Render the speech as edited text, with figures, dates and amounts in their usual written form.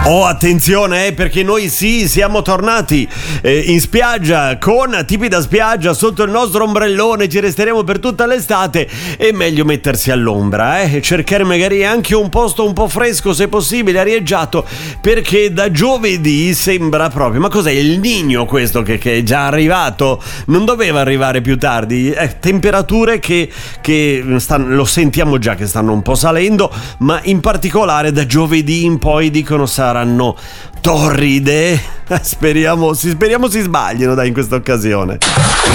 Oh, attenzione, perché noi sì, siamo tornati in spiaggia con tipi da spiaggia sotto il nostro ombrellone, ci resteremo per tutta l'estate. È meglio mettersi all'ombra e cercare magari anche un posto un po' fresco, se possibile, arieggiato, perché da giovedì sembra proprio, ma cos'è il Niño questo che è già arrivato? Non doveva arrivare più tardi. Temperature che lo sentiamo già che stanno un po' salendo, ma in particolare da giovedì in poi dicono saranno torride. Speriamo si sbaglino, dai, in questa occasione.